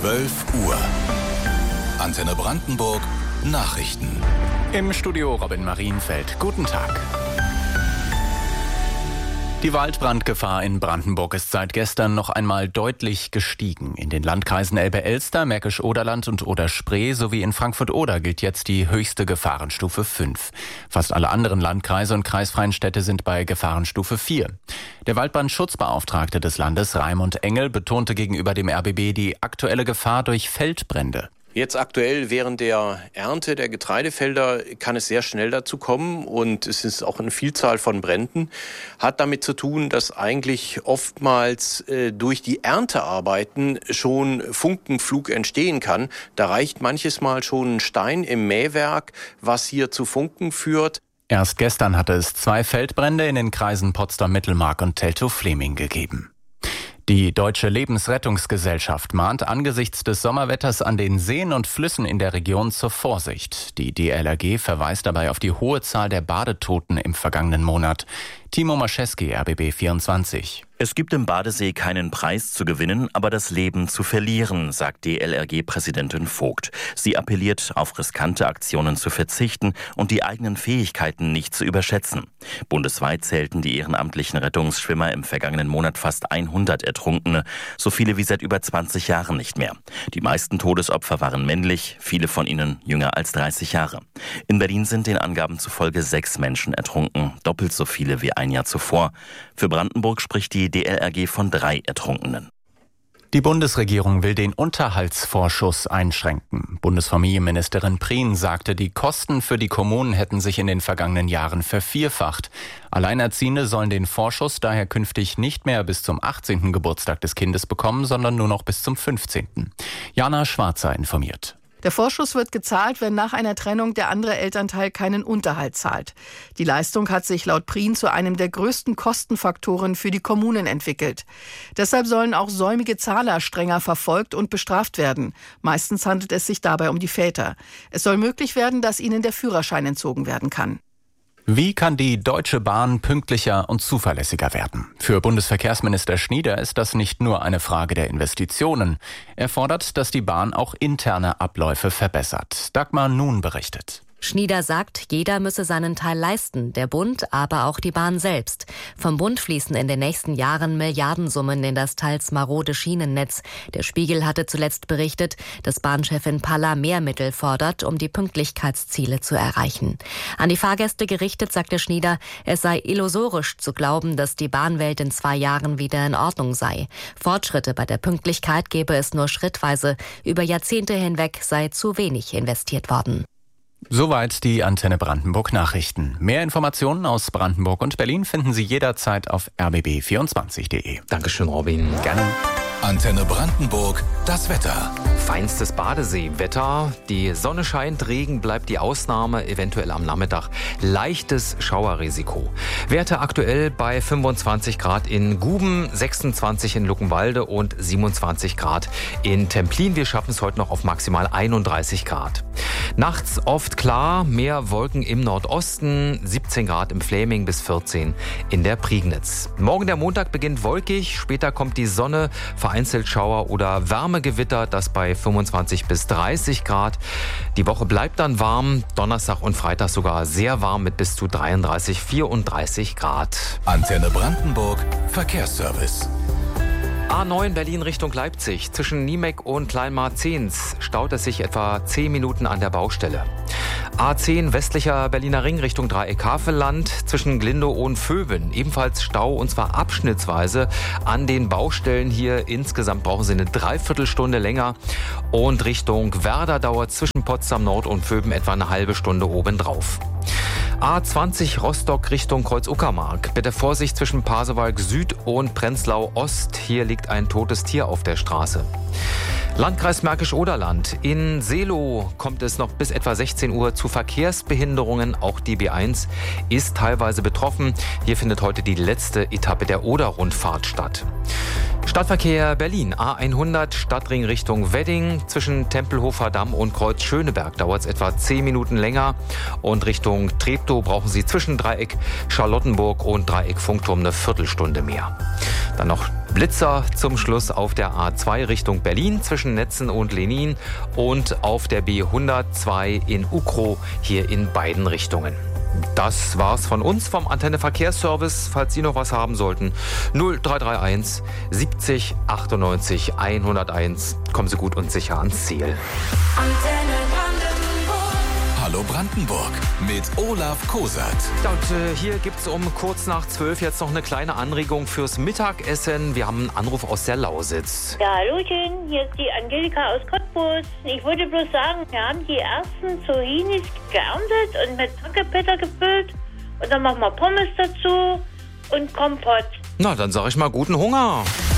12 Uhr. Antenne Brandenburg Nachrichten. Im Studio Robin Marienfeld. Guten Tag. Die Waldbrandgefahr in Brandenburg ist seit gestern noch einmal deutlich gestiegen. In den Landkreisen Elbe-Elster, Märkisch-Oderland und Oder-Spree sowie in Frankfurt-Oder gilt jetzt die höchste Gefahrenstufe 5. Fast alle anderen Landkreise und kreisfreien Städte sind bei Gefahrenstufe 4. Der Waldbrandschutzbeauftragte des Landes, Raimund Engel, betonte gegenüber dem RBB die aktuelle Gefahr durch Feldbrände. Jetzt aktuell während der Ernte der Getreidefelder kann es sehr schnell dazu kommen und es ist auch eine Vielzahl von Bränden. Hat damit zu tun, dass eigentlich oftmals durch die Erntearbeiten schon Funkenflug entstehen kann. Da reicht manches Mal schon ein Stein im Mähwerk, was hier zu Funken führt. Erst gestern hatte es 2 Feldbrände in den Kreisen Potsdam-Mittelmark und Teltow-Fleming gegeben. Die Deutsche Lebensrettungsgesellschaft mahnt angesichts des Sommerwetters an den Seen und Flüssen in der Region zur Vorsicht. Die DLRG verweist dabei auf die hohe Zahl der Badetoten im vergangenen Monat. Timo Mascheski, RBB 24. Es gibt im Badesee keinen Preis zu gewinnen, aber das Leben zu verlieren, sagt DLRG-Präsidentin Vogt. Sie appelliert, auf riskante Aktionen zu verzichten und die eigenen Fähigkeiten nicht zu überschätzen. Bundesweit zählten die ehrenamtlichen Rettungsschwimmer im vergangenen Monat fast 100 Ertrunkene, so viele wie seit über 20 Jahren nicht mehr. Die meisten Todesopfer waren männlich, viele von ihnen jünger als 30 Jahre. In Berlin sind den Angaben zufolge 6 Menschen ertrunken, doppelt so viele wie ein Jahr zuvor. Für Brandenburg spricht die DLRG von 3 Ertrunkenen. Die Bundesregierung will den Unterhaltsvorschuss einschränken. Bundesfamilienministerin Prien sagte, die Kosten für die Kommunen hätten sich in den vergangenen Jahren vervierfacht. Alleinerziehende sollen den Vorschuss daher künftig nicht mehr bis zum 18. Geburtstag des Kindes bekommen, sondern nur noch bis zum 15. Jana Schwarzer informiert. Der Vorschuss wird gezahlt, wenn nach einer Trennung der andere Elternteil keinen Unterhalt zahlt. Die Leistung hat sich laut Prien zu einem der größten Kostenfaktoren für die Kommunen entwickelt. Deshalb sollen auch säumige Zahler strenger verfolgt und bestraft werden. Meistens handelt es sich dabei um die Väter. Es soll möglich werden, dass ihnen der Führerschein entzogen werden kann. Wie kann die Deutsche Bahn pünktlicher und zuverlässiger werden? Für Bundesverkehrsminister Schnieder ist das nicht nur eine Frage der Investitionen. Er fordert, dass die Bahn auch interne Abläufe verbessert. Dagmar Nun berichtet. Schnieder sagt, jeder müsse seinen Teil leisten, der Bund, aber auch die Bahn selbst. Vom Bund fließen in den nächsten Jahren Milliardensummen in das teils marode Schienennetz. Der Spiegel hatte zuletzt berichtet, dass Bahnchefin Palla mehr Mittel fordert, um die Pünktlichkeitsziele zu erreichen. An die Fahrgäste gerichtet sagte Schnieder, es sei illusorisch zu glauben, dass die Bahnwelt in 2 Jahren wieder in Ordnung sei. Fortschritte bei der Pünktlichkeit gebe es nur schrittweise. Über Jahrzehnte hinweg sei zu wenig investiert worden. Soweit die Antenne Brandenburg Nachrichten. Mehr Informationen aus Brandenburg und Berlin finden Sie jederzeit auf rbb24.de. Dankeschön, Robin. Gerne. Antenne Brandenburg, das Wetter. Feinstes Badeseewetter. Die Sonne scheint, Regen bleibt die Ausnahme, eventuell am Nachmittag leichtes Schauerrisiko. Werte aktuell bei 25 Grad in Guben, 26 in Luckenwalde und 27 Grad in Templin. Wir schaffen es heute noch auf maximal 31 Grad. Nachts oft klar, mehr Wolken im Nordosten, 17 Grad im Fläming bis 14 in der Prignitz. Morgen der Montag beginnt wolkig, später kommt die Sonne, vereinzelt Schauer oder Wärmegewitter, das bei 25 bis 30 Grad. Die Woche bleibt dann warm, Donnerstag und Freitag sogar sehr warm mit bis zu 33, 34 Grad. Antenne Brandenburg Verkehrsservice. A9 Berlin Richtung Leipzig. Zwischen Niemek und Kleinmarzens staut es sich etwa 10 Minuten an der Baustelle. A10 westlicher Berliner Ring Richtung Dreieck-Havelland. Zwischen Glindow und Vöwen ebenfalls Stau, und zwar abschnittsweise an den Baustellen hier. Insgesamt brauchen Sie eine Dreiviertelstunde länger. Und Richtung Werder dauert zwischen Potsdam Nord und Vöwen etwa eine halbe Stunde obendrauf. A20 Rostock Richtung Kreuz-Uckermark. Bitte Vorsicht zwischen Pasewalk Süd und Prenzlau Ost. Hier liegt ein totes Tier auf der Straße. Landkreis Märkisch-Oderland. In Seelow kommt es noch bis etwa 16 Uhr zu Verkehrsbehinderungen. Auch die B1 ist teilweise betroffen. Hier findet heute die letzte Etappe der Oder-Rundfahrt statt. Stadtverkehr Berlin, A100 Stadtring Richtung Wedding. Zwischen Tempelhofer Damm und Kreuz Schöneberg dauert es etwa 10 Minuten länger. Und Richtung Treptow brauchen Sie zwischen Dreieck Charlottenburg und Dreieck Funkturm eine Viertelstunde mehr. Dann noch Blitzer zum Schluss auf der A2 Richtung Berlin zwischen Netzen und Lenin und auf der B102 in Ukrow hier in beiden Richtungen. Das war's von uns vom Antenne Verkehrsservice. Falls Sie noch was haben sollten, 0331 70 98 101. Kommen Sie gut und sicher ans Ziel. Antenne Brandenburg. Hallo Brandenburg mit Olaf Kosert. Ja, und hier gibt's um kurz nach 12 jetzt noch eine kleine Anregung fürs Mittagessen. Wir haben einen Anruf aus der Lausitz. Ja, hallöchen, hier ist die Angelika aus Cottbus. Ich wollte bloß sagen, wir haben die ersten Zucchinis geerntet und mit Hackepeter gefüllt. Und dann machen wir Pommes dazu und Kompott. Na, dann sag ich mal guten Hunger.